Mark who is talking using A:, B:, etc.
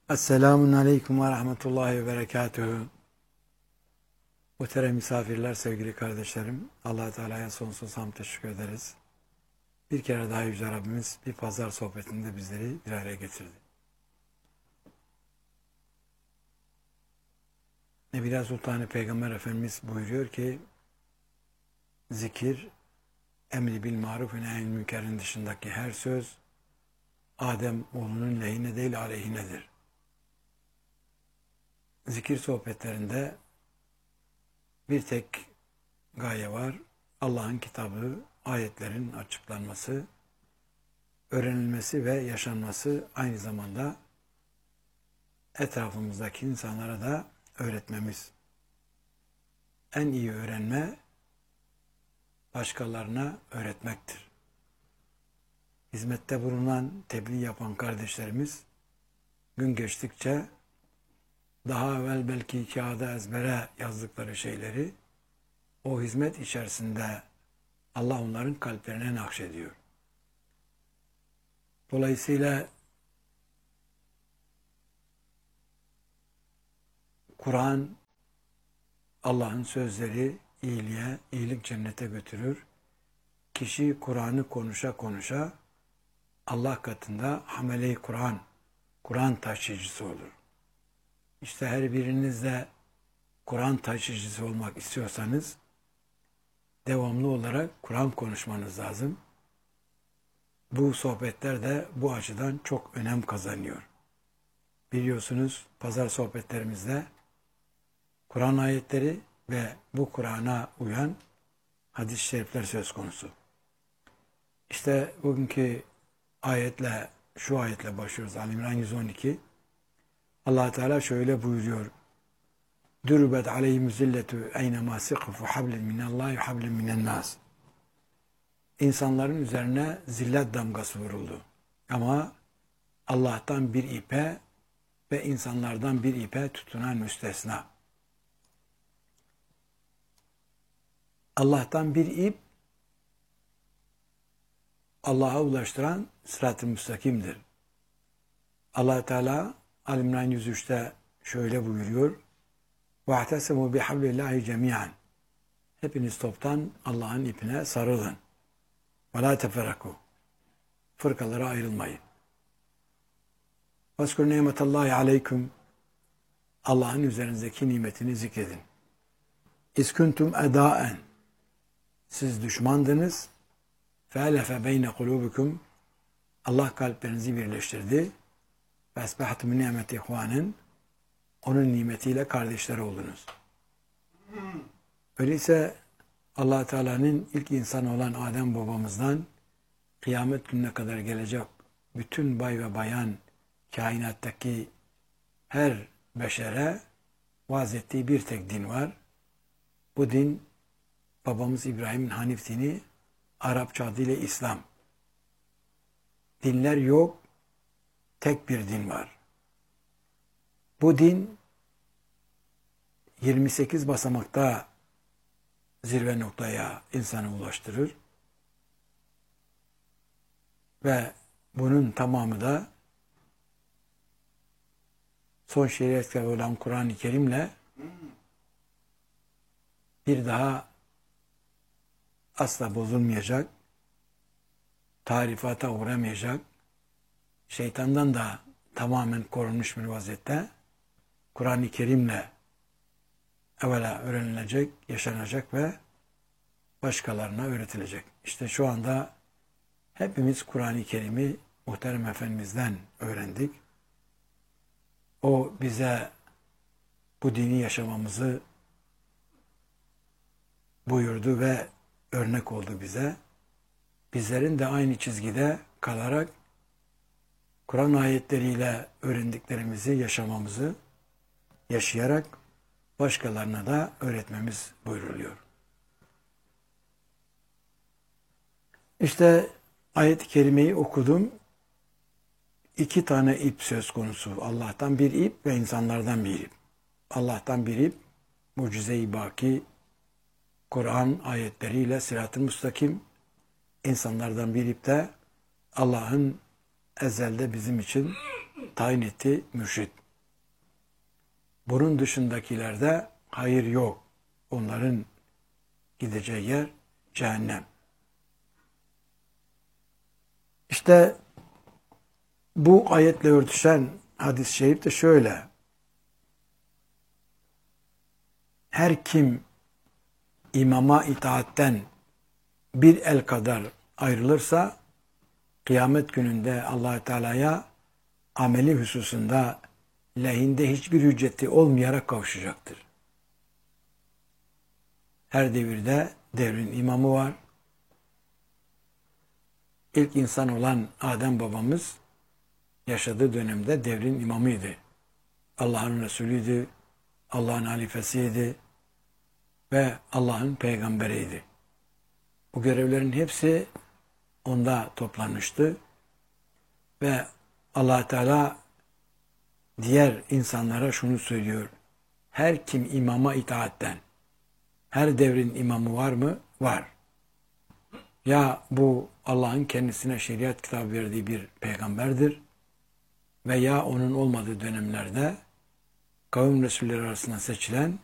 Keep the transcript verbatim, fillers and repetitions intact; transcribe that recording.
A: Esselamun Aleyküm ve Rahmetullahi ve Berekatuhu. Muhterem misafirler, sevgili kardeşlerim, Allah Teala'ya sonsuz hamd teşekkür ederiz. Bir kere daha Yüce Rabbimiz bir pazar sohbetinde bizleri bir araya getirdi. Nebiler Sultanı Peygamber Efendimiz buyuruyor ki, zikir, emri bil maruf ve nehyül münkerin dışındaki her söz, Adem oğlunun lehine değil aleyhinedir. Zikir sohbetlerinde bir tek gaye var. Allah'ın kitabı, ayetlerin açıklanması, öğrenilmesi ve yaşanması, aynı zamanda etrafımızdaki insanlara da öğretmemiz. En iyi öğrenme başkalarına öğretmektir. Hizmette bulunan, tebliğ yapan kardeşlerimiz gün geçtikçe daha evvel belki kağıda ezbere yazdıkları şeyleri o hizmet içerisinde Allah onların kalplerine nakşediyor. Dolayısıyla Kur'an, Allah'ın sözleri iyiliğe, iyilik cennete götürür. Kişi Kur'an'ı konuşa konuşa Allah katında hamele-i Kur'an, Kur'an taşıyıcısı olur. İşte her biriniz de Kur'an taşıyıcısı olmak istiyorsanız devamlı olarak Kur'an konuşmanız lazım. Bu sohbetler de bu açıdan çok önem kazanıyor. Biliyorsunuz pazar sohbetlerimizde Kur'an ayetleri ve bu Kur'an'a uyan hadis-i şerifler söz konusu. İşte bugünkü ayetle, şu ayetle başlıyoruz. Ali İmran yüz on iki. Allah Teala şöyle buyuruyor. Dürübet aleyhim zilletu eynema sıkıfu hablin minallahi hablin minennas. İnsanların üzerine zillet damgası vuruldu. Ama Allah'tan bir ipe ve insanlardan bir ipe tutunan müstesna. Allah'tan bir ip Allah'a ulaştıran sırat-ı müstakimdir. Allah Teala Al-İmran yüz üçte şöyle buyuruyor. وَاَعْتَسَمُوا بِحَبْلِ اللّٰهِ جَمِيعًا. Hepiniz toptan Allah'ın ipine sarılın. وَلَا تَفَرَّقُوا. Fırkalara ayrılmayın. وَاسْكُرْ نِعْمَةَ اللّٰهِ عَلَيْكُمْ. Allah'ın üzerinizdeki nimetini zikredin. اِسْكُنْتُمْ اَدَاءً. Siz düşmandınız. فَاَلَفَ بَيْنَ قُلُوبِكُمْ. Allah kalplerinizi birleştirdi. وَاَسْبَحْتُمْ نِعْمَةِ اِخْوَانٍ. Onun nimetiyle kardeşler oldunuz. Öyleyse Allah Teala'nın ilk insanı olan Adem babamızdan kıyamet gününe kadar gelecek bütün bay ve bayan kainattaki her beşere vaaz ettiği bir tek din var. Bu din babamız İbrahim'in Hanif dini, Arapça adıyla İslam. Dinler yok, tek bir din var. Bu din yirmi sekiz basamakta zirve noktaya insanı ulaştırır. Ve bunun tamamı da son şeriat olan Kur'an-ı Kerim'le bir daha asla bozulmayacak, tarifata uğramayacak, şeytandan da tamamen korunmuş bir vaziyette Kur'an-ı Kerim'le evvela öğrenilecek, yaşanacak ve başkalarına öğretilecek. İşte şu anda hepimiz Kur'an-ı Kerim'i Muhterem Efendimiz'den öğrendik. O bize bu dini yaşamamızı buyurdu ve örnek oldu bize. Bizlerin de aynı çizgide kalarak Kur'an ayetleriyle öğrendiklerimizi yaşamamızı yaşayarak başkalarına da öğretmemiz buyruluyor. İşte ayet-i kerimeyi okudum. İki tane ip söz konusu. Allah'tan bir ip ve insanlardan bir ip. Allah'tan bir ip, mucize-i baki, Kur'an ayetleriyle sırat-ı müstakim. İnsanlardan bir ip de Allah'ın ezelde bizim için tayin etti mürşid. Bunun dışındakilerde hayır yok. Onların gideceği yer cehennem. İşte bu ayetle örtüşen hadis-i şerif de şöyle. Her kim imama itaatten bir el kadar ayrılırsa kıyamet gününde Allah Teala'ya ameli hususunda lehinde hiçbir hücceti olmayarak kavuşacaktır. Her devirde devrin imamı var. İlk insan olan Adem babamız yaşadığı dönemde devrin imamıydı. Allah'ın Resulüydü, Allah'ın halifesiydi ve Allah'ın peygamberiydi. Bu görevlerin hepsi onda toplanmıştı ve Allah Teala diğer insanlara şunu söylüyor. Her kim imama itaatten, her devrin imamı var mı? Var. Ya bu Allah'ın kendisine şeriat kitabı verdiği bir peygamberdir veya onun olmadığı dönemlerde kavim resulleri arasında seçilen